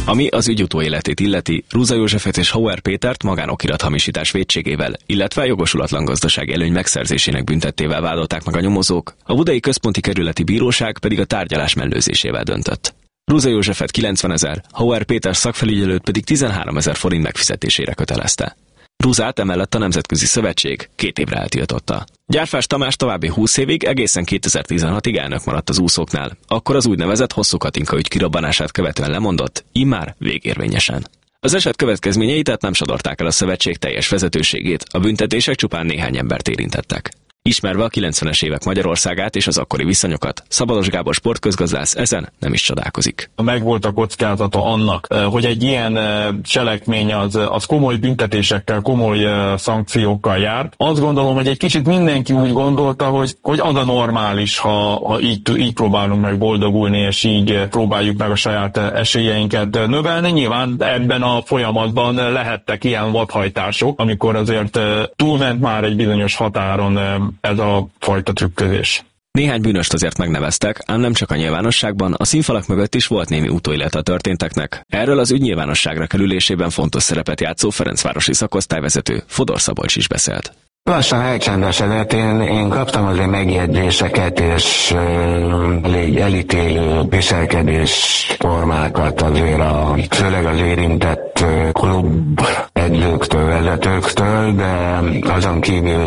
Ami az ügy utóéletét illeti, Ruza Józsefet és Hauer Pétert magánokirat-hamisítás vétségével, illetve jogosulatlan gazdasági előny megszerzésének büntettével vádolták meg a nyomozók, a Budai Központi Kerületi Bíróság pedig a tárgyalás mellőzésével döntött. Ruza Józsefet 90 000, Hauer Péter szakfelügyelőt pedig 13 000 forint megfizetésére kötelezte. Ruzát emellett a Nemzetközi Szövetség 2 évre eltiltotta. Gyárfás Tamás további 20 évig, egészen 2016-ig elnök maradt az úszóknál. Akkor az úgynevezett Hosszú Katinka ügy kirobbanását követően lemondott, immár végérvényesen. Az eset következményei tehát nem sodorták el a szövetség teljes vezetőségét, a büntetések csupán néhány embert érintettek. Ismerve a 90-es évek Magyarországát és az akkori viszonyokat, Szabados Gábor sportközgazdász ezen nem is csodálkozik. Megvolt a kockázata annak, hogy egy ilyen cselekmény az komoly büntetésekkel, komoly szankciókkal járt. Azt gondolom, hogy egy kicsit mindenki úgy gondolta, hogy az a normális, ha így próbálunk meg boldogulni, és így próbáljuk meg a saját esélyeinket növelni. Nyilván ebben a folyamatban lehettek ilyen vadhajtások, amikor azért túlment már egy bizonyos határon ez a fajta trükközés. Néhány bűnöst azért megneveztek, ám nem csak a nyilvánosságban, a színfalak mögött is volt némi utóélet a történteknek. Erről az ügy nyilvánosságra kerülésében fontos szerepet játszó ferencvárosi szakosztályvezető Fodor Szabolcs is beszélt. Lassan elcsendesedett, én kaptam azért megjegyzéseket és elég elítélő viselkedésformákat azért főleg az érintett klub edzőktől, vezetőktől, de azon kívül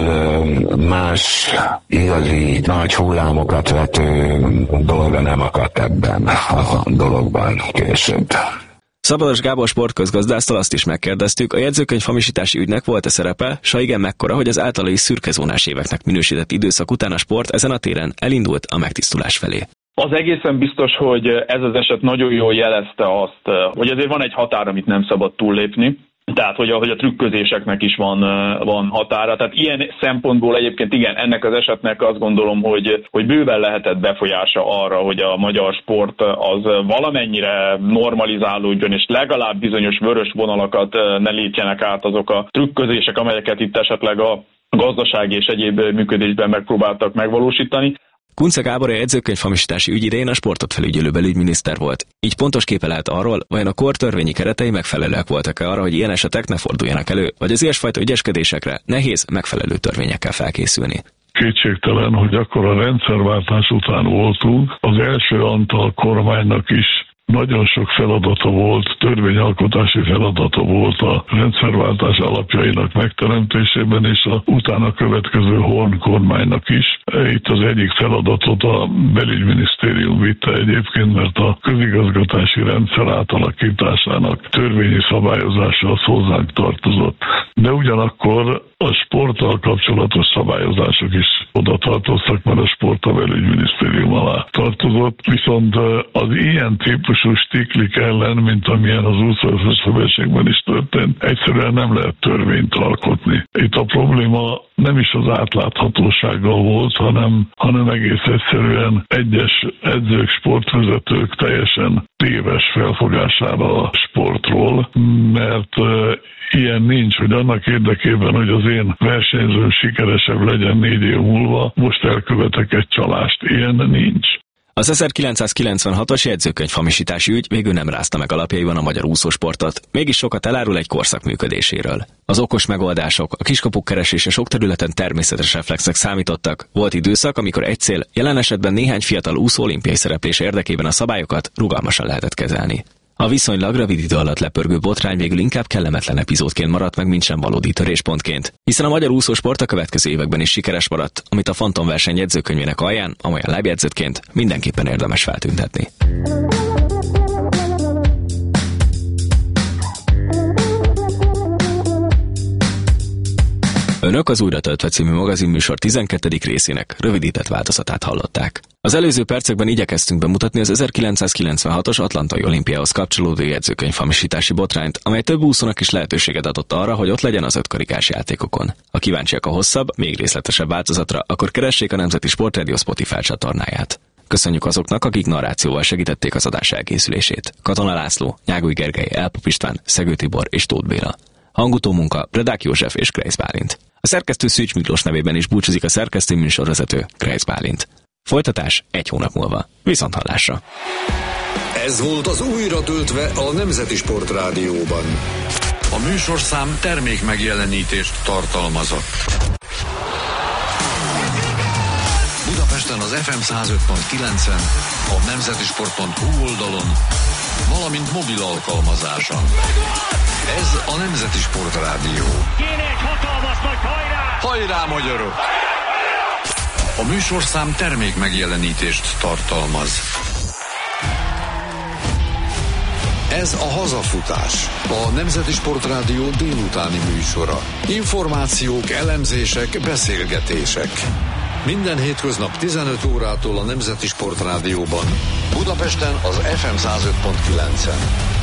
más igazi nagy hullámokat vető dolga nem akadt ebben a dologban később. Szabados Gábor sportközgazdásztól azt is megkérdeztük, a jegyzőkönyv hamisítási ügynek volt-e szerepe, s ha igen, mekkora, hogy az általa is szürkezónás éveknek minősített időszak után a sport ezen a téren elindult a megtisztulás felé. Az egészen biztos, hogy ez az eset nagyon jól jelezte azt, hogy azért van egy határ, amit nem szabad túllépni. Tehát, hogy a trükközéseknek is van határa. Tehát ilyen szempontból egyébként igen, ennek az esetnek azt gondolom, hogy bőven lehetett befolyása arra, hogy a magyar sport az valamennyire normalizálódjon, és legalább bizonyos vörös vonalakat ne lépjenek át azok a trükközések, amelyeket itt esetleg a gazdasági és egyéb működésben megpróbáltak megvalósítani. Kunce Gábor a jegyzőkönyv hamisítási ügy idején a sportot felügyelő belügyminiszter volt. Így pontos képe lehet arról, vajon a kor törvényi keretei megfelelőek voltak-e arra, hogy ilyen esetek ne forduljanak elő, vagy az ilyesfajta ügyeskedésekre nehéz megfelelő törvényekkel felkészülni. Kétségtelen, hogy akkor a rendszerváltás után voltunk, az első Antal kormánynak is nagyon sok feladata volt, törvényalkotási feladata volt a rendszerváltás alapjainak megteremtésében, és a utána következő Horn kormánynak is. Itt az egyik feladatot a belügyminisztérium vitte egyébként, mert a közigazgatási rendszer átalakításának törvényi szabályozása az hozzánk tartozott. De ugyanakkor a sporttal kapcsolatos szabályozások is oda tartoztak, mert a sport a belügyminisztérium alá tartozott. Viszont az ilyen típusú stiklik ellen, mint amilyen az úszószövetségben is történt, egyszerűen nem lehet törvényt alkotni. Itt a probléma nem is az átláthatósággal volt, hanem egész egyszerűen egyes edzők, sportvezetők teljesen téves felfogására a sportról, mert ilyen nincs, hogy annak érdekében, hogy az én versenyzőm sikeresebb legyen 4 év múlva, most elkövetek egy csalást. Ilyen nincs. Az 1996-os jegyzőkönyv hamisítási ügy végül nem rázta meg alapjaiban a magyar úszósportot, mégis sokat elárul egy korszak működéséről. Az okos megoldások, a kiskapuk keresése sok területen természetes reflexek számítottak. Volt időszak, amikor egy cél, jelen esetben néhány fiatal úszó olimpiai szereplése érdekében a szabályokat rugalmasan lehetett kezelni. A viszonylag rövid idő alatt lepörgő botrány végül inkább kellemetlen epizódként maradt meg, mint sem valódi töréspontként. Hiszen a magyar úszósport a következő években is sikeres maradt, amit a Fantomverseny jegyzőkönyvének alján, amolyan lábjegyzetként mindenképpen érdemes feltüntetni. Önök az Újra töltve című magazinműsor 12. részének rövidített változatát hallották. Az előző percekben igyekeztünk bemutatni az 1996-os Atlantai olimpiához kapcsolódó jegyzőkönyv hamisítási botrányt, amely több úszónak is lehetőséget adott arra, hogy ott legyen az 5 karikás játékokon. Ha kíváncsiak a hosszabb, még részletesebb változatra, akkor keressék a Nemzeti Sportradio Spotify csatornáját. Köszönjük azoknak, akik narrációval segítették az adás elkészülését. Katona László, Nyágoly Gergely, Elpop István, Szegő Tibor és Tóth Béla. Hangutó munka Redák József és Kreisz Bálint. A szerkesztő Szűcs Miklós nevében is búcsúzik a szerkesztő műsorvezető Kreisz Bálint. Folytatás egy hónap múlva. Viszonthallásra! Ez volt az Újra töltve a Nemzeti Sportrádióban. A műsorszám termék megjelenítést tartalmazott. Budapesten az FM 105.9-en, a nemzetisport.hu oldalon, valamint mobil alkalmazáson. Ez a Nemzeti Sportrádió. Kéne egy hatalmas nagy hajrá! Hajrá, magyarok! A műsorszám termék megjelenítést tartalmaz. Ez a Hazafutás, a Nemzeti Sportrádió délutáni műsora. Információk, elemzések, beszélgetések. Minden hétköznap 15 órától a Nemzeti Sportrádióban. Budapesten az FM 105.9-en.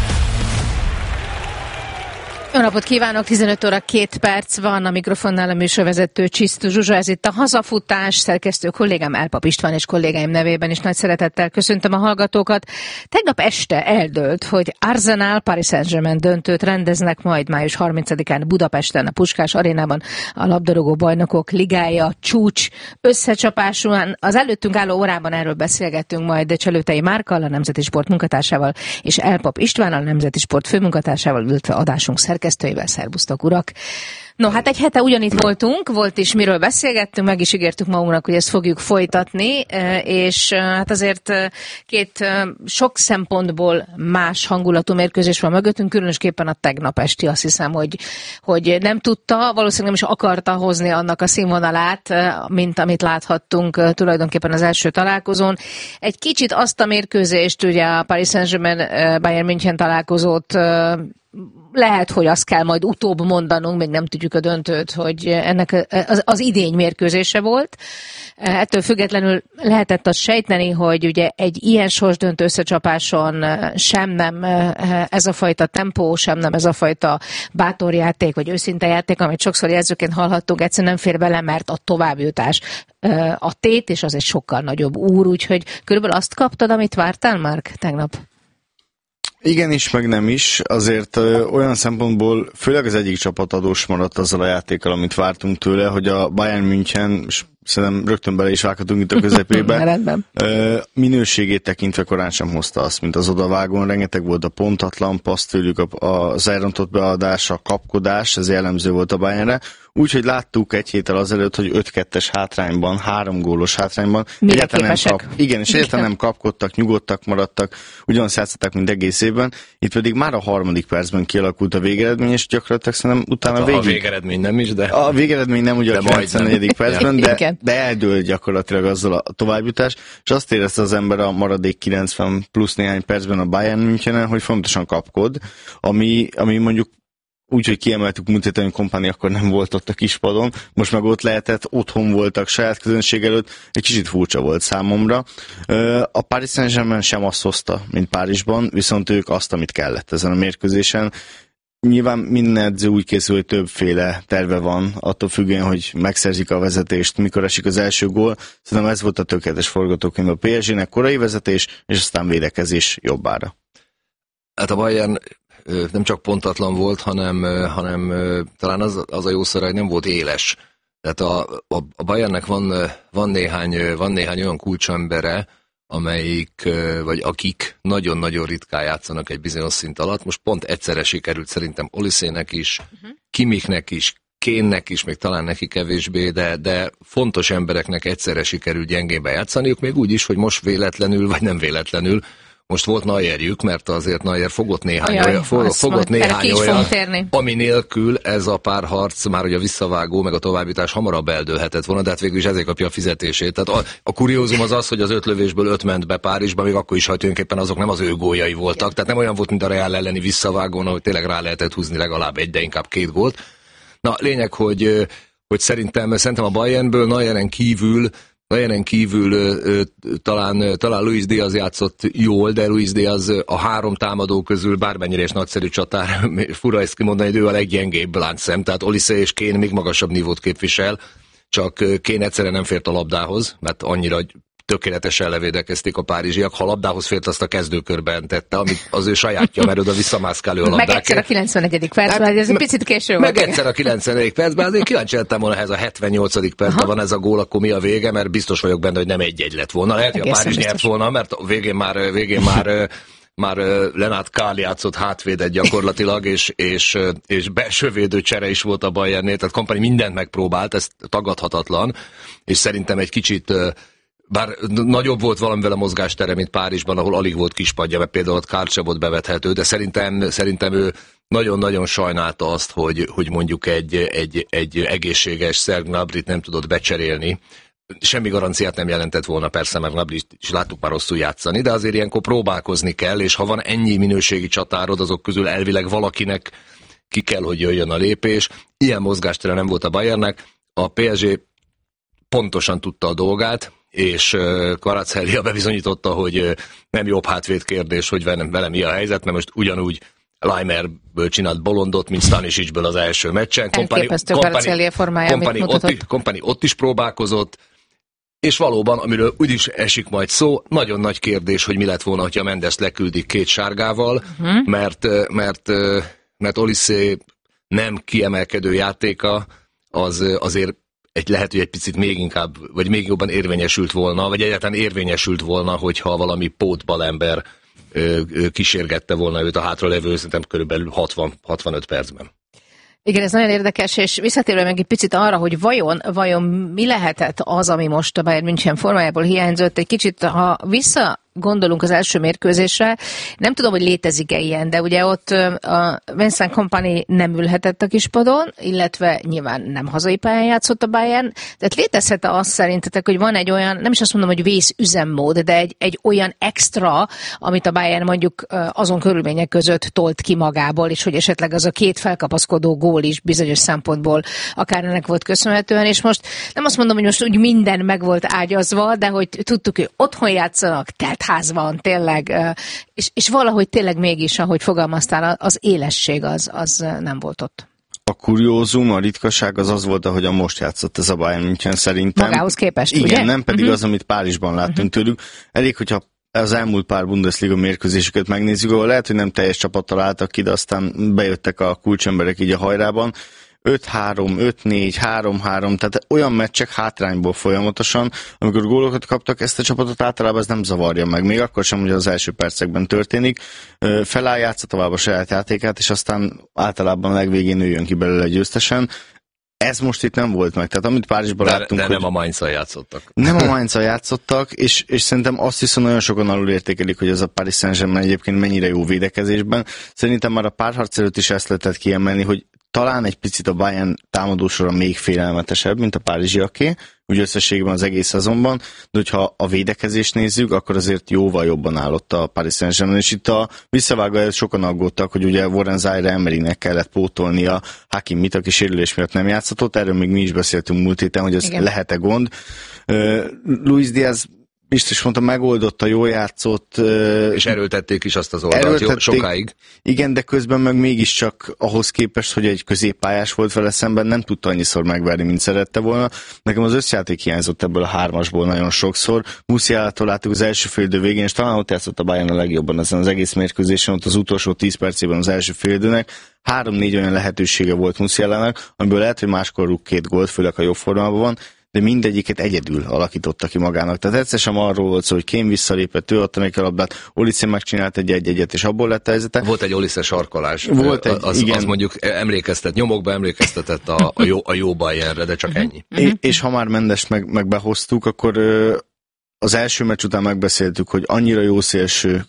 Jó napot kívánok, 15 óra 2 perc van, a mikrofonnál a műsorvezető Csisztu Zsuzsa, ez itt a Hazafutás, szerkesztő kollégám Elpap István és kollégáim nevében is nagy szeretettel köszöntöm a hallgatókat. Tegnap este eldőlt, hogy Arsenal Paris Saint-Germain döntőt rendeznek majd május 30-án Budapesten, a Puskás Arénában, a labdarúgó bajnokok ligája csúcs összecsapásúan. Az előttünk álló órában erről beszélgettünk majd Cselőtei Márkkal, a Nemzeti Sport munkatársával, és Elpap Istvánnal, a Nemzeti Sport főmunkatársával, illetve adásunk szerkesztőivel. Szerbusztok, urak! No, hát egy hete ugyanitt voltunk, volt is miről beszélgettünk, meg is ígértük magunknak, hogy ezt fogjuk folytatni, és hát azért két sok szempontból más hangulatú mérkőzés van mögöttünk, különösképpen a tegnap esti, azt hiszem, hogy nem tudta, valószínűleg nem is akarta hozni annak a színvonalát, mint amit láthattunk tulajdonképpen az első találkozón. Egy kicsit azt a mérkőzést, ugye a Paris Saint-Germain Bayern München találkozót, lehet, hogy azt kell majd utóbb mondanunk, még nem tudjuk a döntőt, hogy ennek az idény mérkőzése volt. Ettől függetlenül lehetett azt sejteni, hogy ugye egy ilyen sorsdöntő összecsapáson sem nem ez a fajta tempó, sem nem ez a fajta bátorjáték, vagy őszinte játék, amit sokszor jelzőként hallhattunk, egyszerűen nem fér bele, mert a továbbjutás a tét, és az egy sokkal nagyobb úr, úgyhogy körülbelül azt kaptad, amit vártál, Márk, tegnap? Igen is, meg nem is. Azért olyan szempontból, főleg az egyik csapat adós maradt azzal a játékkal, amit vártunk tőle, hogy a Bayern München, és szerintem rögtön bele is vághatunk itt a közepébe, minőségét tekintve korán sem hozta azt, mint az odavágón. Rengeteg volt a pontatlan passz tőlük, az elrontott beadás, a kapkodás, ez jellemző volt a Bayernre. Úgyhogy láttuk egy héttel azelőtt, hogy 5-2-es hátrányban, 3 gólos hátrányban egyáltalán nem kapkodtak, nyugodtak maradtak, ugyanazt játszották, mint egész évben. Itt pedig már a 3. percben kialakult a végeredmény, és gyakorlatilag szerintem utána végig. A végeredmény nem is, de... A végeredmény nem ugye a 94. percben, de eldőlt gyakorlatilag azzal a továbbjutás, és azt érezte az ember a maradék 90 plusz néhány percben a Bayern Münchenen, hogy fontosan kapkod, ami mondjuk úgy, hogy kiemeltük múlt héten, hogy Kompáni akkor nem volt ott a kispadon, most meg ott lehetett, otthon voltak saját közönség előtt, egy kicsit furcsa volt számomra. A Paris Saint-Germain sem azt hozta, mint Párizsban, viszont ők azt, amit kellett ezen a mérkőzésen. Nyilván minden edző úgy készül, hogy többféle terve van, attól függően, hogy megszerzik a vezetést, mikor esik az első gól. Szerintem ez volt a tökéletes forgatókönyv a PSG-nek, korai vezetés, és aztán védekezés jobbára. Hát a Bayern nem csak pontatlan volt, hanem talán az a jó szara, hogy nem volt éles. Tehát a Bayernnek van néhány olyan kulcsembere, akik nagyon-nagyon ritkán játszanak egy bizonyos szint alatt. Most pont egyszerre sikerült szerintem Oliszének is, Kimmichnek is, Kénnek is, még talán neki kevésbé, de fontos embereknek egyszerre sikerült gyengébe játszaniuk, még úgy is, hogy most véletlenül, vagy nem véletlenül. Most volt Neuerjük, mert azért Neuer fogott néhány olyan, ami nélkül ez a párharc, már ugye a visszavágó, meg a továbbjutás hamarabb eldőlhetett volna, de hát végül is ezért kapja a fizetését. Tehát a kuriózum az, hogy az 5 lövésből 5 ment be Párizsba, még akkor is, ha tulajdonképpen azok nem az ő góljai voltak. Tehát nem olyan volt, mint a Real elleni visszavágón, ahogy tényleg rá lehetett húzni legalább egy, de inkább 2 gólt. Na, lényeg, hogy szerintem a Bayernből Neueren kívül talán Luis Díaz játszott jól, de Luis Díaz a 3 támadó közül bármennyire is nagyszerű csatár, fura ezt kimondani, hogy ő a leggyengébb láncszem, tehát Olise és Kane még magasabb nívót képvisel, csak Kane egyszerűen nem fért a labdához, mert annyira tökéletesen levédekezték a párizsiak, ha labdához fért, azt a kezdőkörben tette, amit az ő sajátja, mert oda visszamászkálő a labdák. Meg egyszer a 91. percben, ez egy picit késő volt. Meg egyszer a 91. percben, azért kíváncsi lettem volna, ez a 78. percben van ez a gól, akkor mi a vége, mert biztos vagyok benne, hogy nem 1-1 lett volna. Lehet, hogy a Párizs nyert volna, mert a végén már Lennart Kahl játszott hátvédet gyakorlatilag, és belső védőcsere is volt a Bayernnél, tehát Kompany mindent megpróbált, ez tagadhatatlan, és szerintem egy kicsit, bár nagyobb volt valamivel a mozgástere, mint Párizsban, ahol alig volt kispadja, mert például ott Kahl sem volt bevethető, de szerintem ő nagyon-nagyon sajnálta azt, hogy mondjuk egy egészséges Serge Gnabryt nem tudott becserélni. Semmi garanciát nem jelentett volna persze, mert Gnabryt is láttuk már rosszul játszani, de azért ilyenkor próbálkozni kell, és ha van ennyi minőségi csatárod, azok közül elvileg valakinek ki kell, hogy jöjjön a lépés. Ilyen mozgástere nem volt a Bayernnek, a PSG pontosan tudta a dolgát, és Kvaratskhelia bebizonyította, hogy nem jobb hátvéd kérdés, hogy vele mi a helyzet, mert most ugyanúgy Leimerből csinált bolondot, mint Stanisicsből az első meccsen. Elképesztő Kvaratskhelia formája, amit mutatott. Kompany ott is próbálkozott, és valóban, amiről úgyis esik majd szó, nagyon nagy kérdés, hogy mi lett volna, ha Mendest leküldik 2 sárgával, mert Olise nem kiemelkedő játéka, az azért lehet, hogy egy picit még inkább, vagy még jobban érvényesült volna, vagy egyáltalán érvényesült volna, hogyha valami pótbalember kísérgette volna őt a hátralevő, szerintem körülbelül 60-65 percben. Igen, ez nagyon érdekes, és visszatérve meg egy picit arra, hogy vajon mi lehetett az, ami most a Bayern München formájából hiányzott. Egy kicsit, ha visszagondolunk az első mérkőzésre, nem tudom, hogy létezik-e ilyen, de ugye ott a Vincent Kompany nem ülhetett a kispadon, illetve nyilván nem hazai pályán játszott a Bayern, tehát létezhet azt szerintetek, hogy van egy olyan, nem is azt mondom, hogy vészüzemmód, de egy olyan extra, amit a Bayern mondjuk azon körülmények között tolt ki magából, és hogy esetleg az a 2 felkapaszkodó gól is bizonyos szempontból akár ennek volt köszönhetően, és most nem azt mondom, hogy most úgy minden meg volt ágyazva, de hogy tudtuk, hogy otthon játszanak, ház van, tényleg, és valahogy tényleg mégis, ahogy fogalmaztál, az élesség az nem volt ott. A kuriózum, a ritkaság az volt, ahogyan most játszott ez a Bayern München szerintem. Magához képest, igen, ugye? Nem pedig az, amit Párizsban láttunk tőlük. Elég, hogyha az elmúlt pár Bundesliga mérkőzésüket megnézzük, ahol lehet, hogy nem teljes csapattal álltak ki, de aztán bejöttek a kulcsemberek így a hajrában. 5-3, 5-4, 3-3, tehát olyan meccsek hátrányból folyamatosan, amikor gólokat kaptak, ezt a csapatot általában ez nem zavarja meg, még akkor sem, hogy az első percekben történik. Feláll, játsza tovább a saját játékát, és aztán általában a legvégén nőjön ki belőle győztesen. Ez most itt nem volt meg, tehát amit Párizsban láttunk, de nem a Mainz-al játszottak. Nem a Mainz-al játszottak, és szerintem azt viszont nagyon sokan alul értékelik, hogy ez a Paris Saint-Germain egyébként mennyire jó védekezésben. Szerintem már a párharc előtt is ezt lehetett kiemelni, hogy talán egy picit a Bayern támadósora még félelmetesebb, mint a párizsiaké, úgy összességben az egész szezonban, de hogyha a védekezést nézzük, akkor azért jóval jobban állott a Paris Saint-Germain, és itt a visszavágó előtt sokan aggódtak, hogy ugye Warren Zaire-Emerynek kellett pótolnia Hakimit, aki sérülés miatt nem játszhatott, erről még mi is beszéltünk múlt héten, hogy ez lehet-e gond. Luis Diaz biztos mondta, megoldotta, jól játszott. És erőltették is azt az oldalt sokáig. Igen, de közben meg mégiscsak ahhoz képest, hogy egy középpályás volt vele szemben, nem tudta annyiszor megverni, mint szerette volna. Nekem az összjáték hiányzott ebből a 3-asból nagyon sokszor. Musialától láttuk az első félidő végén, és talán ott játszott a Bayern a legjobban ezen az egész mérkőzésen, ott az utolsó 10 percében az első félidőnek. 3-4 olyan lehetősége volt Musialának, amiből lehet, hogy máskor rúg 2 gólt, főleg a jobb formában van, de mindegyiket egyedül alakította ki magának. Tehát egyszer sem arról volt szó, hogy Kane visszalépett, ő adta neki a labdát, Olise megcsinált egy-egyet, és abból lett a helyzete. Volt egy Olise sarkolás. Volt egy, az mondjuk nyomokba emlékeztetett a jó Bayernre, de csak ennyi. És ha már Mendest meg behoztuk, akkor az első meccs után megbeszéltük, hogy annyira jó szélső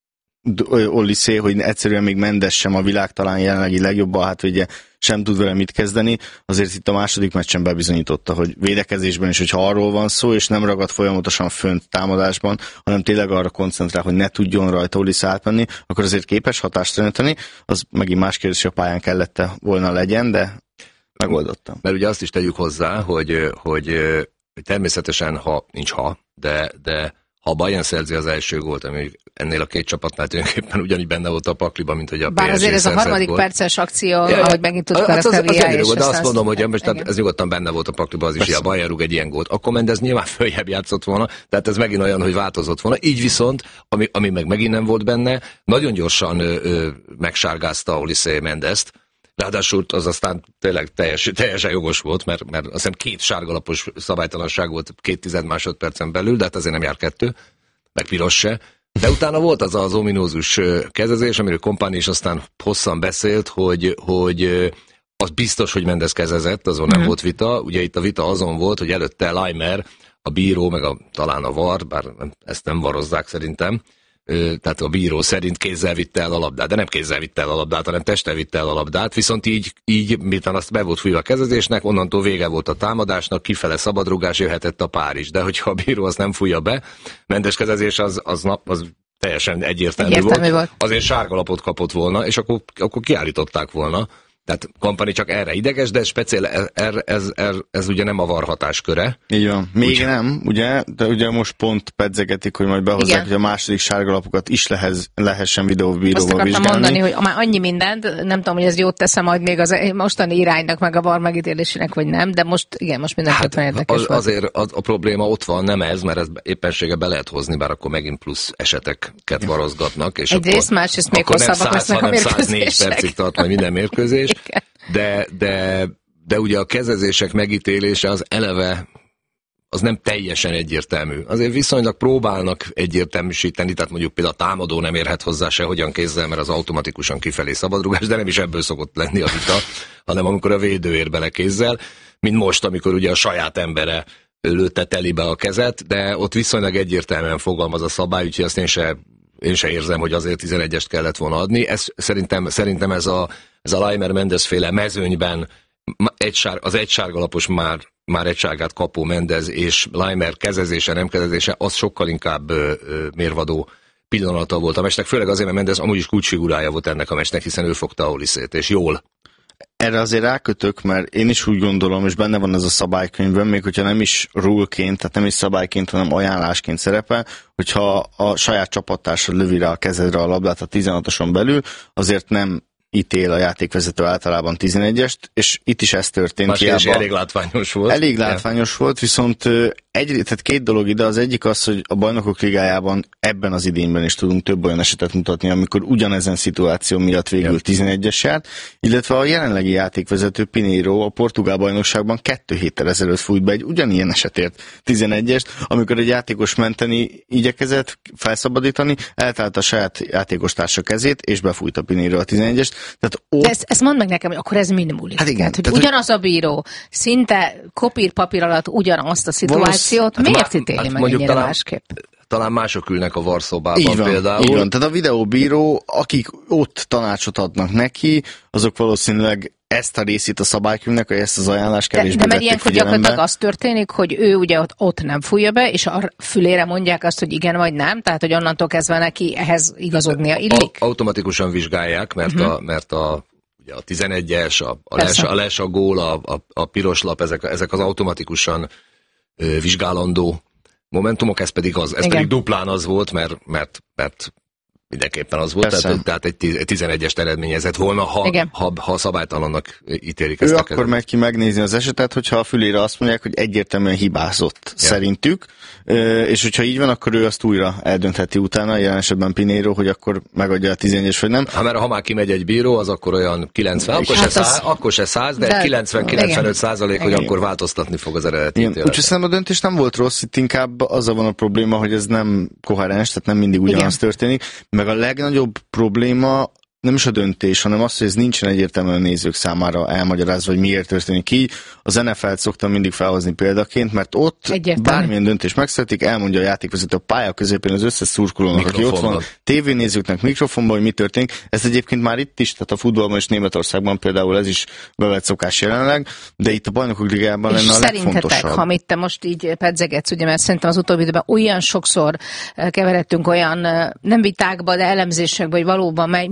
Olise, hogy egyszerűen még Mendes sem a világ talán jelenlegi legjobb, hát ugye sem tud vele mit kezdeni, azért itt a második meccsen bebizonyította, hogy védekezésben is, hogyha arról van szó, és nem ragad folyamatosan fönt támadásban, hanem tényleg arra koncentrál, hogy ne tudjon rajta Olise átmenni, akkor azért képes hatást teremteni, az megint más kérdés, hogy a pályán kellett volna legyen, de megoldottam. Mert ugye azt is tegyük hozzá, hogy természetesen, de ha a Bayern szerzi az első gólt, ami ennél a két csapatnál tulajdonképpen ugyanígy benne volt a pakliban, mint hogy a PSG. Bár azért ez a harmadik perces akció, ahogy megint tudtuk az de azt mondom, hogy most ez nyugodtan benne volt a pakliban, az is, hogy a Bayern rúg egy ilyen gólt. Akkor Mendes nyilván följebb játszott volna, tehát ez megint olyan, hogy változott volna. Így viszont, ami meg megint nem volt benne, nagyon gyorsan megsárgázta Olise Mendest. Ráadásul az aztán tényleg teljesen jogos volt, mert azt hiszem 2 sárgalapos szabálytalanság volt 0,2 másodpercen belül, de hát azért nem jár 2, meg piros se. De utána volt az ominózus kezezés, amiről Kompány is aztán hosszan beszélt, hogy az biztos, hogy Mendes kezezett, azon nem volt vita. Ugye itt a vita azon volt, hogy előtte Laimer, a bíró, meg talán a VAR, bár ezt nem varozzák szerintem, tehát a bíró szerint kézzel vitte el a labdát, de nem kézzel vitte el a labdát, hanem testtel vitte el a labdát, viszont így miután azt be volt fújva a kezezésnek, onnantól vége volt a támadásnak, kifele szabadrugás, jöhetett a pár is, de hogyha a bíró azt nem fújja be, Mendes kezezés az teljesen egyértelmű volt, azért sárgalapot kapott volna, és akkor kiállították volna. Tehát Kompány csak erre ideges, de speciál ez ugye nem a VAR hatásköre. Így van. Még nem, ugye? De ugye most pont pedzegetik, hogy majd behozzák, hogy a második sárgalapokat is lehessen videóbíróval vizsgálni. Azt akartam mondani, hogy már annyi mindent, nem tudom, hogy ez jót teszem majd még az mostani iránynak, meg a VAR megítélésének, vagy nem, de most mindenképpen érdekes volt. Azért a probléma ott van, nem ez, mert ez éppensége be lehet hozni, bár akkor megint plusz eseteket varozgatnak. És egyrészt, másrészt még hosszabbak lesznek a mérkőzések. 104 percig tart majd minden mérkőzés. De ugye a kezezések megítélése az eleve az nem teljesen egyértelmű. Azért viszonylag próbálnak egyértelműsíteni, tehát mondjuk például a támadó nem érhet hozzá sehogyan kézzel, mert az automatikusan kifelé szabadrugás, de nem is ebből szokott lenni a vita, hanem amikor a védő ér bele kézzel, mint most, amikor ugye a saját embere lőtte telibe a kezet, de ott viszonylag egyértelműen fogalmaz a szabály, úgyhogy azt én se érzem, hogy azért 11-est kellett volna adni. Szerintem ez a Laimer Mendes féle mezőnyben az egy sárgalapos már egy sárgát kapó Mendes és Laimer kezezése, nem kezezése, az sokkal inkább mérvadó pillanata volt a meccsnek, főleg azért, mert Mendes amúgy is kulcsfigurája volt ennek a meccsnek, hiszen ő fogta Olisét, és jól. Erre azért rákötök, mert én is úgy gondolom, és benne van ez a szabálykönyvben, még hogyha nem is rule-ként, tehát nem is szabályként, hanem ajánlásként szerepel, hogyha a saját csapattársad lövi rá a kezedre a labdát a 16-oson belül, azért nem ítél a játékvezető általában 11-est, és itt is ez történt. Másképp elég látványos volt. Elég látványos volt, viszont tehát 2 dolog ide, az egyik az, hogy a Bajnokok Ligájában ebben az idényben is tudunk több olyan esetet mutatni, amikor ugyanezen szituáció miatt végül 11-es járt, illetve a jelenlegi játékvezető Pinheiro a portugál bajnokságban 2 héttel ezelőtt fújt be egy ugyanilyen esetért 11-est, amikor egy játékos menteni igyekezett, felszabadítani, eltalált a saját játékostársa kezét, és befújta Pinheiro a 11-est. De ezt mondd meg nekem, hogy akkor ez mind múlik. Hát igen. Tehát, hogy ugyanaz a bíró, szinte kopír-papír alatt ugyanazt a szituációt, miért ítéli meg ennyire másképp? Talán mások ülnek a VAR szobában például. Így van, tehát a videóbíró, akik ott tanácsot adnak neki, azok valószínűleg ezt a részét a szabálykönyvnek, vagy ezt az ajánlást kevésbé de mert ilyenkor gyakorlatilag az történik, hogy ő ugye ott nem fújja be, és a fülére mondják azt, hogy igen vagy nem, tehát hogy onnantól kezdve neki ehhez igazodnia illik? Automatikusan vizsgálják, mert ugye a 11-es, a les, a gól, a piros lap, ezek az automatikusan vizsgálandó momentumok, ez pedig duplán az volt, mert mindenképpen az volt, tehát egy 11-est eredményezett volna, ha szabálytalannak ítélik ezt. Ő akkor megy ki megnézni az esetet, hogyha a fülére azt mondják, hogy egyértelműen hibázott szerintük, és hogyha így van, akkor ő azt újra eldöntheti utána, jelen esetben Pinheiro, hogy akkor megadja a 11-es, vagy nem. Mert ha már kimegy egy bíró, az akkor olyan 90, akkor se 100, de 90-95%, hogy akkor változtatni fog az eredeti ítéletet. Úgyhogy szerintem a döntés nem volt rossz, itt inkább azzal van a probléma, hogy ez nem koherens, tehát nem mindig ugyanaz történik. Meg a legnagyobb probléma nem is a döntés, hanem az, hogy ez nincsen egyértelműen a nézők számára elmagyarázva, hogy miért történik így. Az NFL-t szoktam mindig felhozni példaként, mert ott bármilyen döntés megszületik, elmondja a játékvezető a pálya középén az összes szurkolónak, aki ott van, tévénézőknek mikrofonban, hogy mi történik. Ez egyébként már itt is, tehát a futballban és Németországban például ez is bevett szokás jelenleg, de itt a Bajnokok Ligájában lenne a legfontosabb. Ha mit te most így pedzegetsz, ugye, mert szerintem az utóbbi időben olyan sokszor keveredtünk olyan nem vitákba, de elemzésekbe, hogy valóban milyen irányba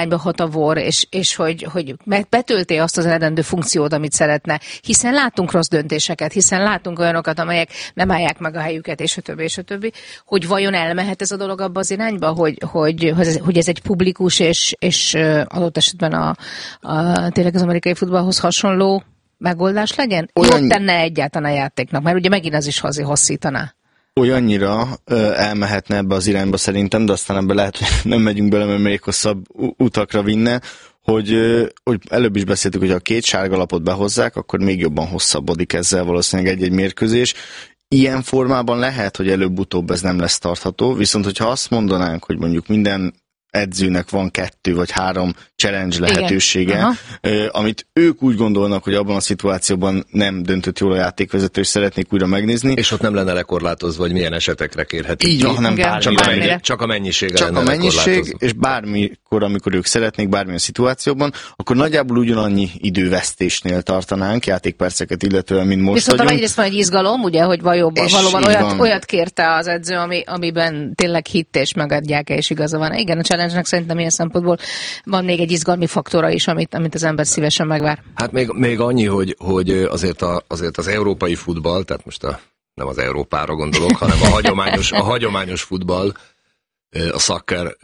irányba hat a VOR, és hogy betölti azt az eredendő funkciót, amit szeretne, hiszen látunk rossz döntéseket, hiszen látunk olyanokat, amelyek nem állják meg a helyüket, és a többi, hogy vajon elmehet ez a dolog abba az irányba, hogy ez egy publikus és adott esetben tényleg az amerikai futballhoz hasonló megoldás legyen? Jót tenne egyáltalán a játéknak, mert ugye megint az is hosszítaná. Olyannyira elmehetne ebbe az irányba szerintem, de aztán ebbe lehet, hogy nem megyünk bele, mert még hosszabb utakra vinne, hogy előbb is beszéltük, hogy ha a 2 sárgalapot behozzák, akkor még jobban hosszabbodik ezzel valószínűleg egy-egy mérkőzés. Ilyen formában lehet, hogy előbb-utóbb ez nem lesz tartható, viszont hogyha azt mondanánk, hogy mondjuk minden edzőnek van 2 vagy 3 challenge lehetősége, amit ők úgy gondolnak, hogy abban a szituációban nem döntött jól a játékvezető, és szeretnék újra megnézni. És ott nem lenne lekorlátozva, hogy milyen esetekre kérhetik. Így van, nem csak a mennyisége lenne lekorlátozva. És bármikor, amikor ők szeretnék, bármilyen szituációban, akkor nagyjából ugyanannyi idővesztésnél tartanánk játékperceket illetően, mint most. Viszont egyrészt van egy izgalom, ugye, hogy valóban olyat kérte az edző, amiben tényleg hitt és megadják, és igaza van. Igen, a challenge-nek szerintem ilyen szempontból van még egy izgalmi faktora is, amit az ember szívesen megvár. Hát még annyi, hogy azért az európai futball, tehát most nem az Európára gondolok, hanem a hagyományos futball, a soccer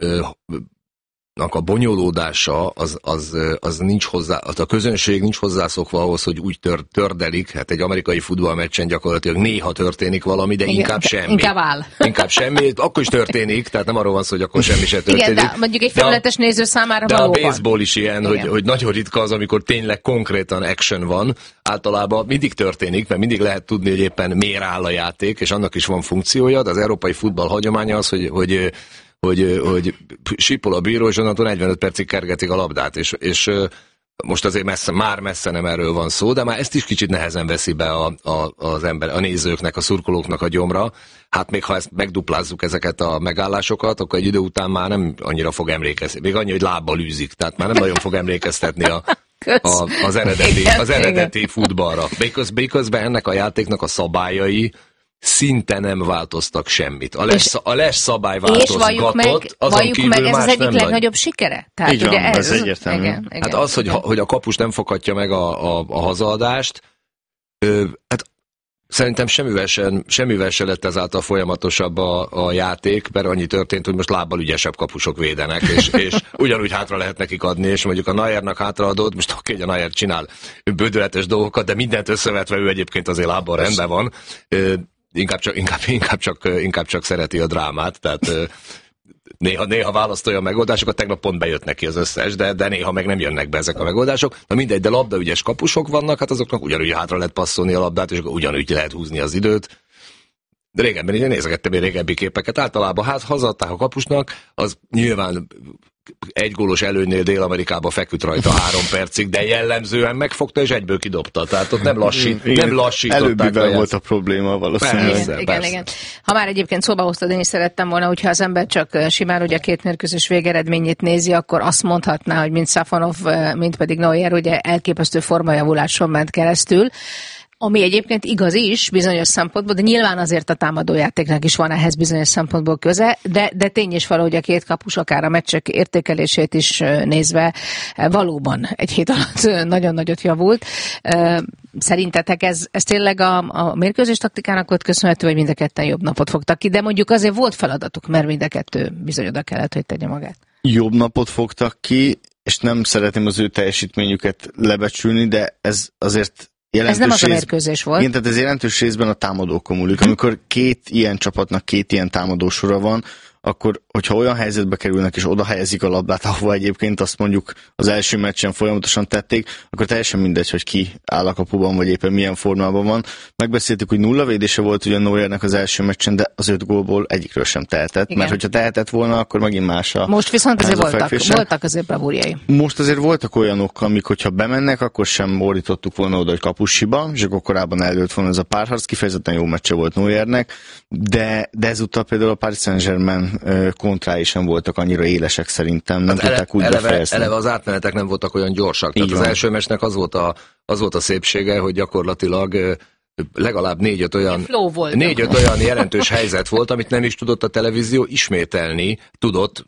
a bonyolódása az nincs hozzá, a közönség nincs hozzászokva ahhoz, hogy úgy tördelik, hát egy amerikai futballmeccsen gyakorlatilag néha történik valami, de inkább semmi. Inkább áll. Inkább semmi, akkor is történik, tehát nem arról van szó, hogy akkor semmi se történik. Igen, de mondjuk egy felületes néző számára de valóban. De a baseball is ilyen, hogy nagyon ritka az, amikor tényleg konkrétan action van. Általában mindig történik, mert mindig lehet tudni, hogy éppen miért áll a játék, és annak is van funkciója, de az európai futball hagyománya az, hogy sípol a bíró, és onnantól 45 percig kergetik a labdát, és most azért messze nem erről van szó, de már ezt is kicsit nehezen veszi be a nézőknek, a szurkolóknak a gyomra. Hát még ha ezt megduplázzuk ezeket a megállásokat, akkor egy idő után már nem annyira fog emlékezni. Még annyi, hogy lábbal űzik, tehát már nem nagyon fog emlékeztetni az eredeti futballra. Miközben ennek a játéknak a szabályai szinte nem változtak semmit. A LES szabály változgatott, azon kívül meg, ez más az egyik nem legnagyobb sikere? Tehát így van, ugye ez egyértelmű. Igen. Hát az, hogy a kapus nem fakadja meg a hazaadást, hát szerintem semmivel se lett ezáltal folyamatosabb a játék, mert annyi történt, hogy most lábbal ügyesebb kapusok védenek, és ugyanúgy hátra lehet nekik adni, és mondjuk a Neuernak hátraadod, most oké, hogy a Neuer csinál bődületes dolgokat, de mindent összevetve ő egyébként azért lábbal rendben van. Inkább csak szereti a drámát, tehát néha választ olyan megoldásokat, tegnap pont bejött neki az összes, de néha meg nem jönnek be ezek a megoldások. Na mindegy, de labdaügyes kapusok vannak, hát azoknak ugyanúgy hátra lehet passzolni a labdát, és ugyanúgy lehet húzni az időt. De régebben én nézegettem régebbi képeket, általában hazadták a kapusnak, az nyilván egy gólos előnynél Dél-Amerikába feküdt rajta 3 percig, de jellemzően megfogta és egyből kidobta. Tehát ott nem lassították. Előbbivel volt a probléma valószínűleg. Igen. Ha már egyébként szóba hoztad, én is szerettem volna, hogyha az ember csak simán ugye a 2 mérkőzés végeredményét nézi, akkor azt mondhatná, hogy mind Safonov, mind pedig Neuer ugye elképesztő formajavuláson ment keresztül. Ami egyébként igaz is bizonyos szempontból, de nyilván azért a támadójátéknak is van ehhez bizonyos szempontból köze, de tény is valahogy a 2 kapus akár a meccsek értékelését is nézve valóban egy hét alatt nagyon nagyot javult. Szerintetek ez tényleg a mérkőzés taktikának volt köszönhető, vagy mind a ketten jobb napot fogtak ki, de mondjuk azért volt feladatuk, mert mind a kettő bizony oda kellett, hogy tegye magát. Jobb napot fogtak ki, és nem szeretném az ő teljesítményüket lebecsülni, de ez azért ez nem az a mérkőzés volt. Igen, tehát ez jelentős részben a támadókon múlik. Amikor 2 ilyen csapatnak 2 ilyen támadósora van, akkor, hogyha olyan helyzetbe kerülnek, és oda helyezik a labdát, ahova egyébként azt mondjuk az első meccsen folyamatosan tették, akkor teljesen mindegy, hogy ki áll a kapuban, vagy éppen milyen formában van. Megbeszéltük, hogy 0 védése volt ugyan Neuernek az első meccsen, de az 5 gólból egyikről sem tehetett, igen. Mert hogyha tehetett volna, akkor megint más a most viszont azért voltak azért bravúrjai. Most azért voltak olyanok, amik, hogyha bemennek, akkor sem borítottuk volna oda, hogy kapusiba, és akkor korábban eldőlt volna ez a párharc, kifejezetten jó meccse volt Neuernek, de ezúttal például a Paris Saint-Germain kontrái sem voltak annyira élesek szerintem, nem tudták úgy befejezni. Eleve az átmenetek nem voltak olyan gyorsak. Tehát az első meccsnek az volt a szépsége, hogy gyakorlatilag legalább 4-5 olyan jelentős helyzet volt, amit nem is tudott a televízió ismételni, tudott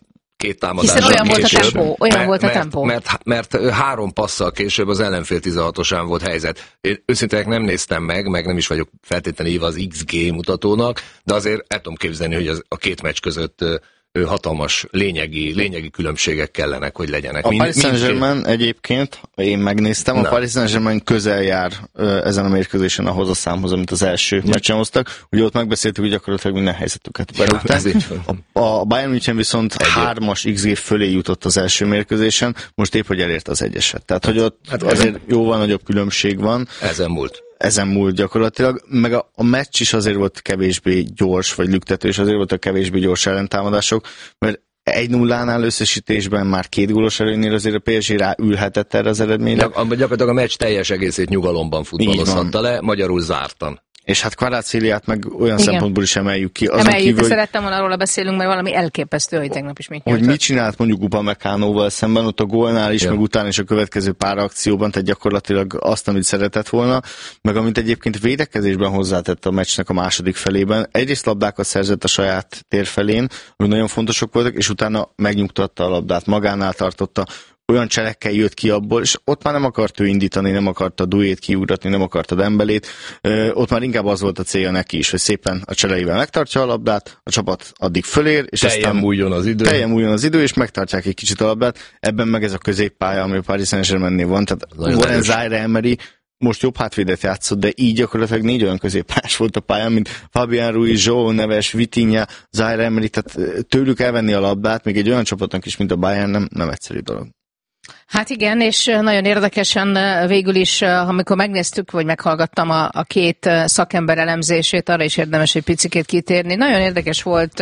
2 támadással később. Olyan volt a tempó. Mert 3 passzal később az ellenfél 16-osán volt helyzet. Én őszintén nem néztem meg nem is vagyok feltétlenül hívva az XG mutatónak, de azért el tudom képzelni, hogy a 2 meccs között hatalmas lényegi különbségek kellenek, hogy legyenek. A Paris Saint-Germain egyébként, én megnéztem, a Paris Saint-Germain közel jár ezen a mérkőzésen ahhoz a számhoz, amit az első meccsen hoztak. Ugye ott megbeszéltük, hogy gyakorlatilag minden helyzetüket berúgták. A Bayern München viszont 3-as XG fölé jutott az első mérkőzésen, most épp, hogy elért az 1-eset. Tehát, hogy ott azért jóval nagyobb különbség van. Ezen múlt gyakorlatilag, meg a meccs is azért volt kevésbé gyors, vagy lüktető, és azért voltak kevésbé gyors ellentámadások, mert 1-0-nál összesítésben már 2 gólos előnynél azért a PSG ráülhetett erre az eredményre. Gyakorlatilag a meccs teljes egészét nyugalomban futballozhatta le, magyarul zártan. És hát Kvaratskheliát meg olyan szempontból is emeljük ki. Kívül, szerettem volna róla beszélünk, mert valami elképesztő, hogy tegnap is mit nyújtott. Hogy mit csinált mondjuk Upamecanoval szemben, ott a gólnál is, meg utána is a következő pár akcióban, tehát gyakorlatilag azt, amit szeretett volna, meg amit egyébként védekezésben hozzátett a meccsnek a második felében. Egyrészt labdákat szerzett a saját térfelén, ami nagyon fontosok voltak, és utána megnyugtatta a labdát, magánál tartotta, olyan cselekkel jött ki abból, és ott már nem akart ő indítani, nem akarta Douét kiugratni, nem akarta Dembélét, ott már inkább az volt a célja neki is, hogy szépen a cseleivel megtartja a labdát, a csapat addig fölér, és teljen múljon az idő, és megtartják egy kicsit a labdát, ebben meg ez a középpálya, ami a Paris Saint-Germainnél van, tehát Warren Zaire-Emery most jobb hátvédet játszott, de így gyakorlatilag 4 olyan középpályás volt a pályán, mint Fabian Ruiz, João Neves, Vitinha, Zaire-Emery, tehát tőlük elvenni a labdát, még egy olyan csapatnak is, mint a Bayern, nem egyszerű dolog. Hát igen, és nagyon érdekesen végül is, amikor megnéztük, vagy meghallgattam a 2 szakember elemzését, arra is érdemes egy picikét kitérni. Nagyon érdekes volt,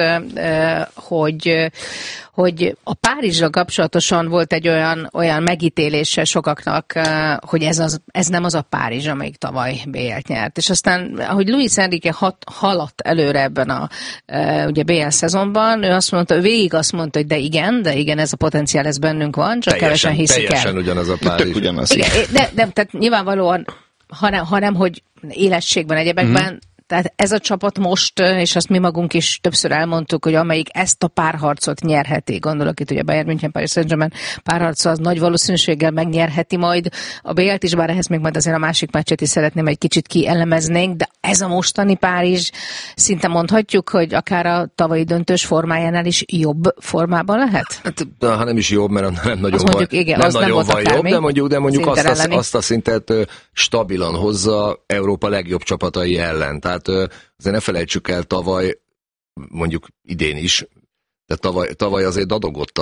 hogy a Párizsra kapcsolatosan volt egy olyan megítélése sokaknak, hogy ez nem az a Párizs, amelyik tavaly BL-t nyert. És aztán, ahogy Luis Enrique haladt előre ebben a ugye BL szezonban, ő azt mondta, végig azt mondta, hogy de igen, ez a potenciál, ez bennünk van, csak kevesen hiszik el. Teljesen ugyanaz a Párizs. Igen, de tehát nyilvánvalóan, hanem hogy élességben, egyebekben, tehát ez a csapat most, és azt mi magunk is többször elmondtuk, hogy amelyik ezt a párharcot nyerheti, gondolok itt, hogy a Bayern München, Paris Saint-Germain párharca az nagy valószínűséggel megnyerheti majd a BL-t is, bár ehhez még majd azért a másik meccset is szeretném egy kicsit kielemeznénk, de ez a mostani Párizs, szinte mondhatjuk, hogy akár a tavalyi döntős formájánál is jobb formában lehet? Hát, ha nem is jobb, mert nem nagyon van, igen, nem nagyon van jobb, de mondjuk azt a szintet stabilan hozza Európa legjobb csapatai ellen. Tehát azért ne felejtsük el, tavaly, mondjuk idén is, de tavaly azért dadogott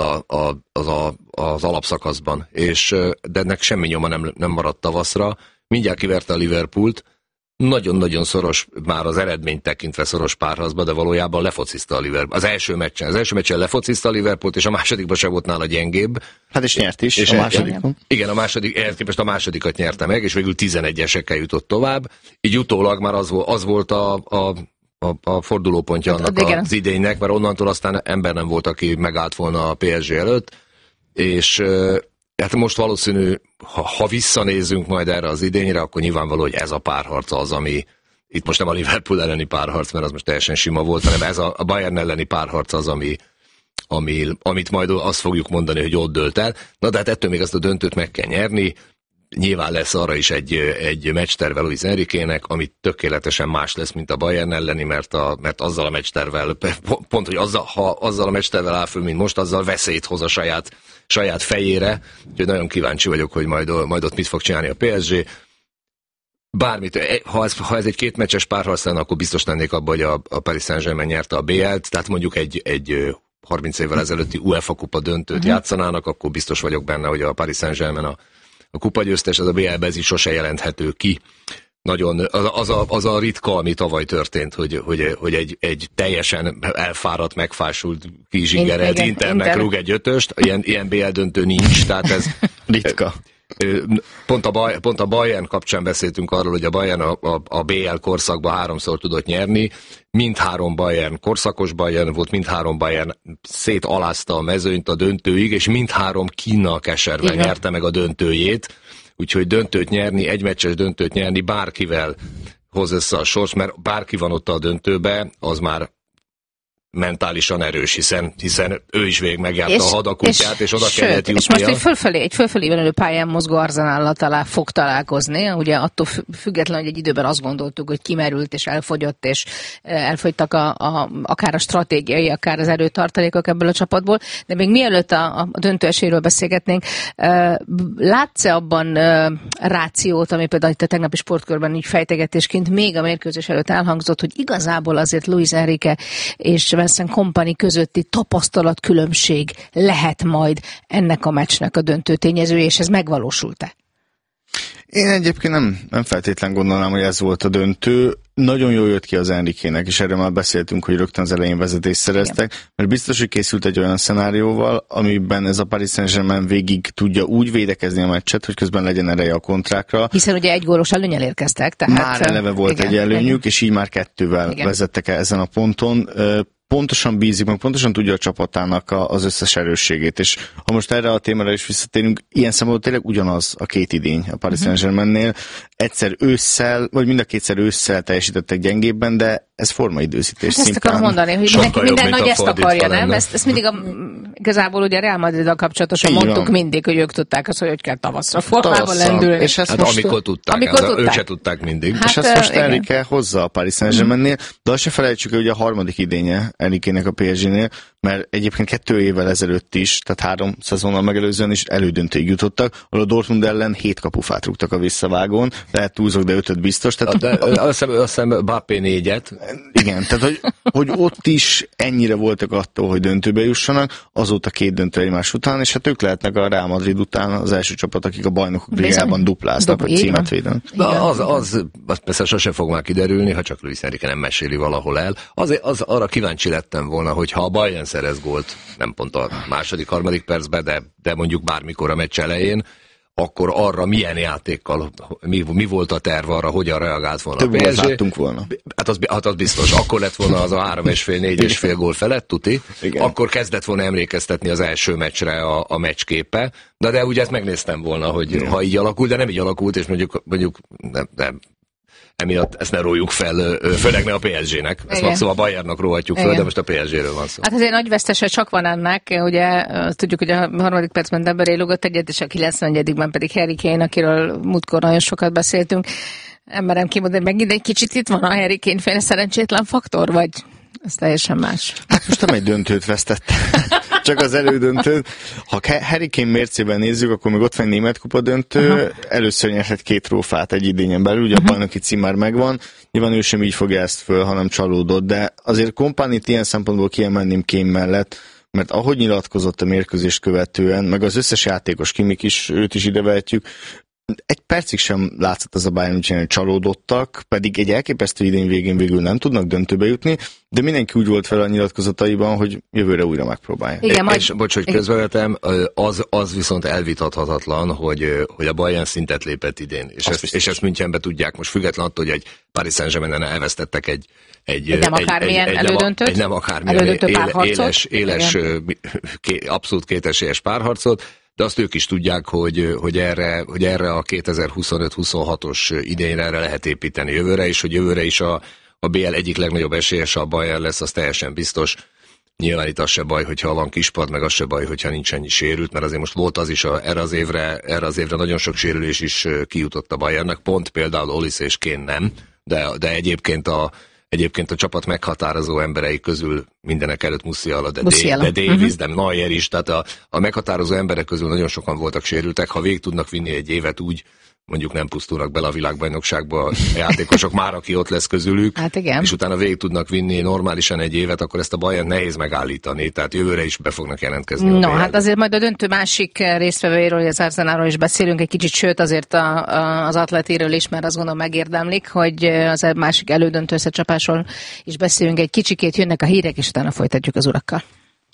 az alapszakaszban, de ennek semmi nyoma nem maradt tavaszra. Mindjárt kiverte a Liverpoolt, nagyon-nagyon szoros, már az eredményt tekintve szoros párharcba, de valójában lefociszta a Liverpool. Az első meccsen lefociszta a Liverpoolt, és a másodikban sem volt nála gyengébb. Hát és nyert is, és a másodikon. Igen, képest a másodikat nyerte meg, és végül 11-esekkel jutott tovább. Így utólag már az volt a fordulópontja annak az idénynek, mert onnantól aztán ember nem volt, aki megállt volna a PSG előtt, és hát most valószínű, ha visszanézzünk majd erre az idényre, akkor nyilvánvaló, hogy ez a párharc az, ami itt most nem a Liverpool elleni párharc, mert az most teljesen sima volt, hanem ez a Bayern elleni párharc az, amit majd azt fogjuk mondani, hogy ott dőlt el. Na de hát ettől még azt a döntőt meg kell nyerni. Nyilván lesz arra is egy meccsterve Luis Enriquének, ami tökéletesen más lesz, mint a Bayern elleni, mert azzal a meccstervel, pont, hogy ha azzal a meccstervel áll föl, mint most, azzal veszélyt hoz a saját fejére. Úgyhogy nagyon kíváncsi vagyok, hogy majd ott mit fog csinálni a PSG. Bármit, ha ez egy 2 meccses párharc lenne, akkor biztos lennék abban, hogy a Paris Saint-Germain nyerte a BL-t, tehát mondjuk egy 30 évvel ezelőtti UEFA kupa döntőt játszanának, akkor biztos vagyok benne, hogy a Paris Saint-Germain a kupagyőztes, az a BL-ben ez is sose jelenthető ki. Nagyon, az a ritka, ami tavaly történt, hogy egy teljesen elfáradt, megfásult, kizsingerelt Inter megrúg egy 5-öst, ilyen BL döntő nincs, tehát ez ritka. Pont a Bayern kapcsán beszéltünk arról, hogy a Bayern a BL korszakban 3-szor tudott nyerni, mindhárom Bayern korszakos Bayern volt, mindhárom Bayern szétalázta a mezőnyt a döntőig, és mindhárom Kína keservel nyerte meg a döntőjét, úgyhogy döntőt nyerni, egy meccses döntőt nyerni bárkivel hoz össze a sors, mert bárki van ott a döntőbe, az már mentálisan erős, hiszen ő is végig megjárta a hadakutyát, és oda kellett jutnia. És most egy fölfelé menő pályán mozgó Arzenállal fog találkozni. Ugye attól függetlenül, hogy egy időben azt gondoltuk, hogy kimerült és elfogyott, és elfogytak akár a stratégiai, akár az erőtartalékok ebből a csapatból. De még mielőtt a döntő esélyről beszélgetnénk, látsz-e abban rációt, ami például itt a tegnapi sportkörben így fejtegetésként még a mérkőzés előtt elhangzott, hogy igazából azért Luis Enrique és Vincent Kompany közötti tapasztalatkülönbség lehet majd ennek a meccsnek a döntő tényezője, és ez megvalósult-e? Én egyébként nem feltétlen gondolnám, hogy ez volt a döntő. Nagyon jól jött ki az Enriquének, és erről már beszéltünk, hogy rögtön az elején vezetést szereztek, mert biztos, hogy készült egy olyan szenárióval, amiben ez a Paris Saint-Germain végig tudja úgy védekezni a meccset, hogy közben legyen ereje a kontrákra. Hiszen ugye egy gólos előnnyel érkeztek. Tehát már eleve volt egy előnyük, és így már 2-vel vezettek ezen a ponton. Pontosan bízik, meg pontosan tudja a csapatának az összes erősségét, és ha most erre a témára is visszatérünk, ilyen szempontból tényleg ugyanaz a két idény a Paris Saint-Germainnél. Egyszer ősszel, vagy mind a kétszer ősszel teljesítettek gyengébben, de ez formaidőzítés szintén. Ezt akarom mondani, hogy minden nagy ezt akarja, nem? Ezt mindig igazából ugye Real Madriddal kapcsolatosan mondtuk mindig, hogy ők tudták azt, hogy kell tavaszra formában lendülni. És ezt amikor tudták, ők se tudták mindig. És ezt most Enrique hozza a Paris Saint-Germainnél, de azt se felejtsük, hogy a harmadik idénye Enriquének a PSG-nél, mert egyébként 2 évvel ezelőtt is, tehát 3 szezonnal megelőzően is elődöntőig jutottak, ahol a Dortmund ellen 7 kapufát rúgtak a visszavágón, lehet túlzok, de 5 biztos. Tehát... Azt hiszem Mbappé 4-et. Igen, tehát hogy ott is ennyire voltak attól, hogy döntőbe jussanak, azóta 2 döntő egymás után, és hát ők lehetnek a Real Madrid után az első csapat, akik a bajnokok ligában dupláztak, hogy címet védenek. Az persze sose fog már kiderülni, ha csak Luis Enrique nem meséli valahol el. Arra kíváncsi lettem volna, hogy ha a Bayern szerez gólt, nem pont a második-harmadik percben, de mondjuk bármikor a meccs elején, akkor arra milyen játékkal, mi volt a terv arra, hogyan reagált volna a PSG? Láttunk volna. Hát az biztos. Akkor lett volna az a 3,5-4,5 gól felett, tuti. Igen. Akkor kezdett volna emlékeztetni az első meccsre a meccsképe. De ugye ezt megnéztem volna, hogy ha így alakul, de nem így alakult, és mondjuk nem. Emiatt ezt ne rójuk fel, főleg ne a PSG-nek. Ezt maximum a Bayernnak róhatjuk fel, de most a PSG-ről van szó. Hát azért nagy vesztese csak van ennek, ugye tudjuk, hogy a harmadik percben Dembélé lugott egyet, és a 91-ben pedig Harry Kane, akiről múltkor nagyon sokat beszéltünk. Emberem kimondani, megint egy kicsit itt van a Harry Kane-féle szerencsétlen faktor, vagy ez teljesen más? Hát most nem egy döntőt vesztett. Csak az elődöntőt. Ha Harry Kane mércében nézzük, akkor még ott van egy német kupa döntő, először nyerhet 2 trófát egy idényen belül, ugye a bajnoki cím már megvan, nyilván ő sem így fogja ezt föl, hanem csalódott, de azért Kompanyt ilyen szempontból kiemelném Kane mellett, mert ahogy nyilatkozott a mérkőzést követően, meg az összes játékos, Kimmich is, őt is idevehetjük, egy percig sem látszott az a Bayern München, hogy csalódottak, pedig egy elképesztő idény végén végül nem tudnak döntőbe jutni, de mindenki úgy volt fel a nyilatkozataiban, hogy jövőre újra megpróbálják. Igen, és bocs, hogy közvevetem, az viszont elvitathatatlan, hogy a Bayern szintet lépett idén, és ezt Münchenbe tudják most független attól, hogy egy Paris Saint-Germainen elvesztettek egy nem akármilyen elődöntőt, egy nem akármilyen éles abszolút kétesélyes párharcot, de azt ők is tudják, hogy erre a 2025-26-os idényre erre lehet építeni jövőre, és hogy jövőre is a BL egyik legnagyobb esélyese a Bayern lesz, az teljesen biztos. Nyilván itt az se baj, hogyha van kispad, meg az se baj, hogyha nincs ennyi sérült, mert azért most volt az is, erre az évre nagyon sok sérülés is kijutott a Bayernnek, pont például Olise és Kane nem, de egyébként a csapat meghatározó emberei közül mindenek előtt Musiala, de Davis, de Neuer is, tehát a meghatározó emberek közül nagyon sokan voltak sérültek, ha végig tudnak vinni egy évet úgy, mondjuk nem pusztulnak bele a világbajnokságba a játékosok már, aki ott lesz közülük, hát igen. És utána végig tudnak vinni normálisan egy évet, akkor ezt a Bayern nehéz megállítani, tehát jövőre is be fognak jelentkezni. No, hát azért majd a döntő másik résztvevőjéről, az Arsenalról is beszélünk egy kicsit, sőt azért az Atletiről is, mert azt gondolom megérdemlik, hogy az másik elődöntő összecsapásról is beszélünk egy kicsikét, jönnek a hírek, és utána folytatjuk az urakkal.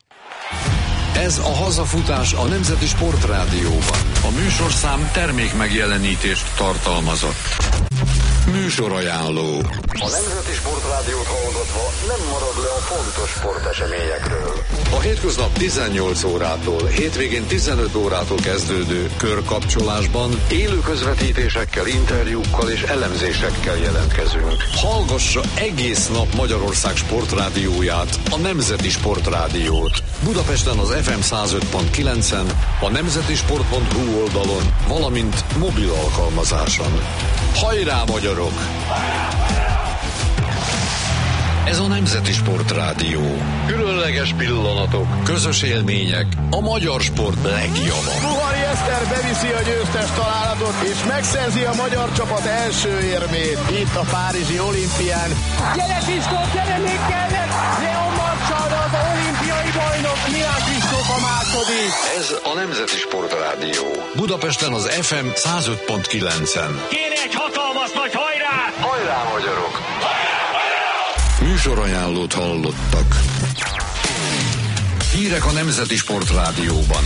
Ez a hazafutás a Nemzeti Sportrádióban. A műsorszám termék megjelenítést tartalmazott. Műsorajánló. A Nemzeti Sportrádiót hallgatva nem marad le a fontos sporteseményekről. A hétköznap 18 órától, hétvégén 15 órától kezdődő körkapcsolásban élő közvetítésekkel, interjúkkal és elemzésekkel jelentkezünk. Hallgassa egész nap Magyarország sportrádióját, a Nemzeti Sportrádiót. Budapesten az FM 105.9-en, a nemzetisport.hu oldalon, valamint mobil alkalmazáson. Hajrá, magyarok! Ez a Nemzeti Sportrádió. Különleges pillanatok, közös élmények, a magyar sport legjava. Puhari Eszter beviszi a győztes találatot, és megszerzi a magyar csapat első érmét itt a párizsi olimpián. Gyere Kristóf, gyere még kellett! Leon Marcsal, az olimpiai bajnok, Milán Kristóf a második. Ez a Nemzeti Sportrádió. Budapesten az FM 105.9-en. Kérj egy hatalmas nagy hajrá! Hajrá, magyarok! Műsorajánlót hallottak. Hírek a Nemzeti Sportrádióban.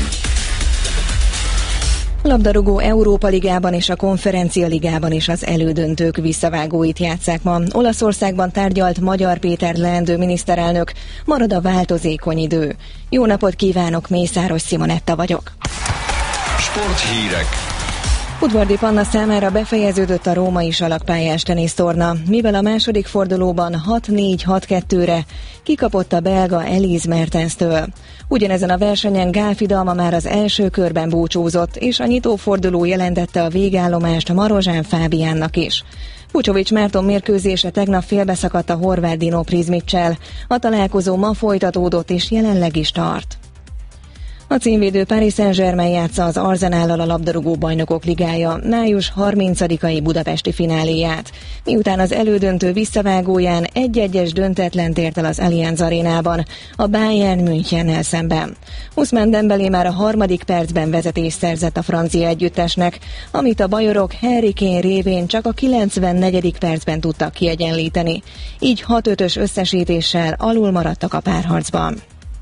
Labdarúgó Európa Ligában és a Konferencia Ligában is az elődöntők visszavágóit játsszák ma. Olaszországban tárgyalt Magyar Péter leendő miniszterelnök, marad a változékony idő. Jó napot kívánok, Mészáros Simonetta vagyok. Sporthírek. Udvardi Panna számára befejeződött a római salakpályás tenisztorna, mivel a második fordulóban 6-4-6-2-re kikapott a belga Elise Mertenstől. Ugyanezen a versenyen Gál Fidalma már az első körben búcsúzott, és a nyitóforduló jelentette a végállomást Marozsán Fábiánnak is. Vucsovics Márton mérkőzése tegnap félbeszakadt a horvát Dino Prizmicsel. A találkozó ma folytatódott és jelenleg is tart. A címvédő Paris Saint-Germain játsza az Arsenállal a labdarúgó bajnokok ligája május 30-ai budapesti fináléját, miután az elődöntő visszavágóján 1-1-es döntetlent ért el az Allianz Arénában, a Bayern Münchennel szemben. Ousmane Dembélé már a harmadik percben vezetést szerzett a francia együttesnek, amit a bajorok Harry Kane révén csak a 94. percben tudtak kiegyenlíteni. Így 6-5-ös összesítéssel alul maradtak a párharcban.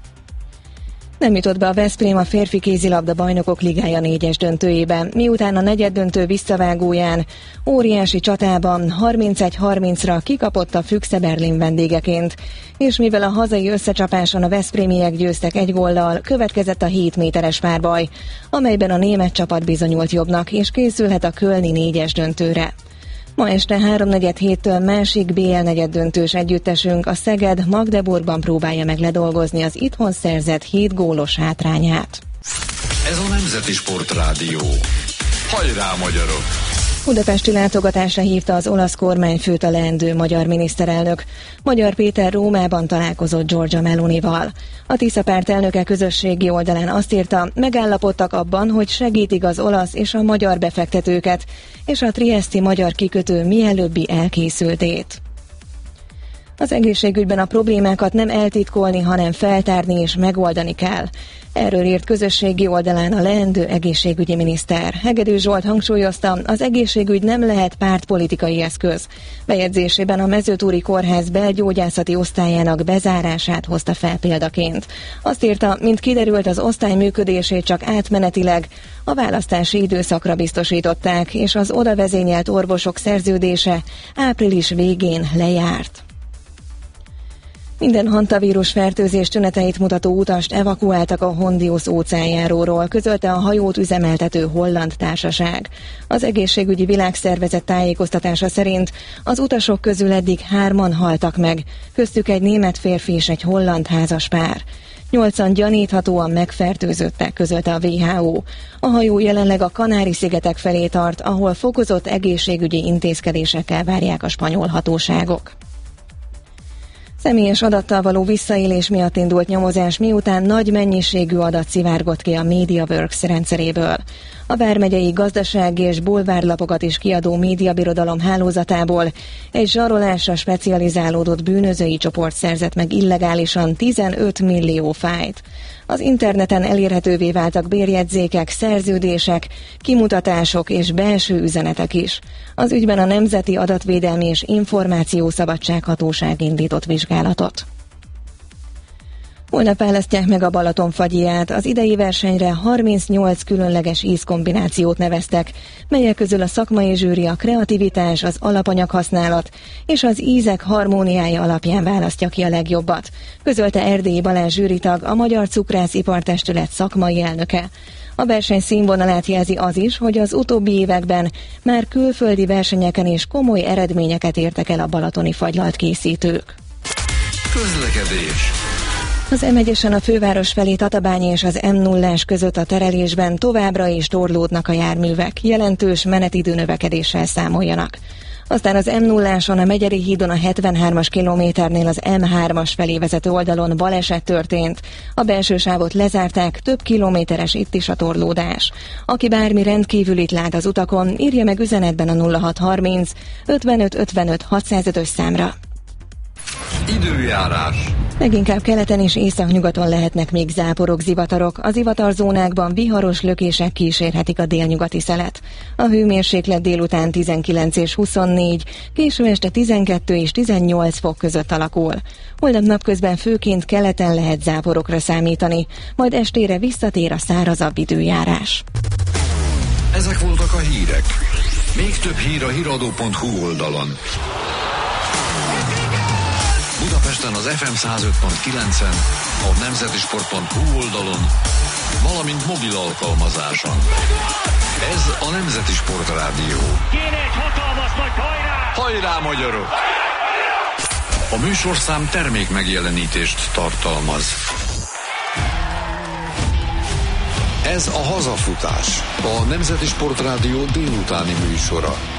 Nem jutott be a Veszprém a férfi kézilabda bajnokok ligája 4-es döntőjében, miután a negyeddöntő visszavágóján óriási csatában 31-30-ra kikapott a Füchse Berlin vendégeként, és mivel a hazai összecsapáson a veszprémiek győztek 1 góllal, következett a 7 méteres párbaj, amelyben a német csapat bizonyult jobbnak, és készülhet a kölni 4-es döntőre. Ma este 3-4-7-től másik BL negyeddöntős együttesünk, a Szeged Magdeburgban próbálja meg ledolgozni az itthon szerzett 7 gólos hátrányát. Ez a Nemzeti Sportrádió. Hajrá, magyarok! Budapesti látogatásra hívta az olasz kormányfőt a leendő magyar miniszterelnök. Magyar Péter Rómában találkozott Giorgia Melonival. A Tisza párt elnöke közösségi oldalán azt írta, megállapodtak abban, hogy segítik az olasz és a magyar befektetőket, és a trieszti magyar kikötő mielőbbi elkészültét. Az egészségügyben a problémákat nem eltitkolni, hanem feltárni és megoldani kell. Erről írt közösségi oldalán a leendő egészségügyi miniszter. Hegedű Zsolt hangsúlyozta, az egészségügy nem lehet pártpolitikai eszköz. Bejegyzésében a Mezőtúri Kórház belgyógyászati osztályának bezárását hozta fel példaként. Azt írta, mint kiderült, az osztály működését csak átmenetileg a választási időszakra biztosították, és az oda vezényelt orvosok szerződése április végén lejárt. Minden hantavírus fertőzés tüneteit mutató utast evakuáltak a Hondius óceánjáróról, közölte a hajót üzemeltető holland társaság. Az egészségügyi világszervezet tájékoztatása szerint az utasok közül eddig 3-an haltak meg, köztük egy német férfi és egy holland házaspár. 8-an gyaníthatóan megfertőzöttek, közölte a WHO. A hajó jelenleg a Kanári-szigetek felé tart, ahol fokozott egészségügyi intézkedésekkel várják a spanyol hatóságok. Személyes adattal való visszaélés miatt indult nyomozás, miután nagy mennyiségű adat szivárgott ki a MediaWorks rendszeréből. A vármegyei gazdasági és bulvárlapokat is kiadó médiabirodalom hálózatából egy zsarolásra specializálódott bűnözői csoport szerzett meg illegálisan 15 millió fájlt. Az interneten elérhetővé váltak bérjegyzékek, szerződések, kimutatások és belső üzenetek is. Az ügyben a Nemzeti Adatvédelmi és Információszabadság Hatóság indított vizsgálatot. Holnap választják meg a Balatonfagyiát. Az idei versenyre 38 különleges ízkombinációt neveztek, melyek közül a szakmai zsűri a kreativitás, az alapanyaghasználat és az ízek harmóniája alapján választja ki a legjobbat, közölte Erdélyi Balázs zsűritag, a Magyar Cukrászipar-testület szakmai elnöke. A verseny színvonalát jelzi az is, hogy az utóbbi években már külföldi versenyeken is komoly eredményeket értek el a balatoni fagylalt készítők. Közlekedés. Az M1-esen a főváros felé Tatabány és az M0-ás között a terelésben továbbra is torlódnak a járművek, jelentős menetidő növekedéssel számoljanak. Aztán az M0-áson a Megyeri hídon a 73-as kilométernél az M3-as felé vezető oldalon baleset történt. A belső sávot lezárták, több kilométeres itt is a torlódás. Aki bármi rendkívülit lát az utakon, írja meg üzenetben a 0630 55 55 605-ös számra. Időjárás. Leginkább keleten és északnyugaton lehetnek még záporok, zivatarok. Az zivatarzónákban viharos lökések kísérhetik a délnyugati szelet. A hőmérséklet délután 19 és 24, késő este 12 és 18 fok között alakul. Holnap napközben főként keleten lehet záporokra számítani, majd estére visszatér a szárazabb időjárás. Ezek voltak a hírek. Még több hír a hiradó.hu oldalon. Budapesten az FM 105.9-en, a nemzetisport.hu oldalon, valamint mobil alkalmazáson. Ez a Nemzeti Sport Rádió. Kéne egy hatalmas nagy hajrá! Hajrá, magyarok! A műsorszám termék megjelenítést tartalmaz. Ez a Hazafutás, a Nemzeti Sport Rádió délutáni műsora.